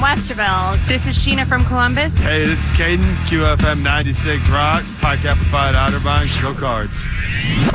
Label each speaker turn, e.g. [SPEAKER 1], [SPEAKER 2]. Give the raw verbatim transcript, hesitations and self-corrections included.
[SPEAKER 1] Westerville. This is Sheena from Columbus.
[SPEAKER 2] Hey, this is Caden, Q F M ninety-six rocks, Pike Apple Otterbein, go Cards.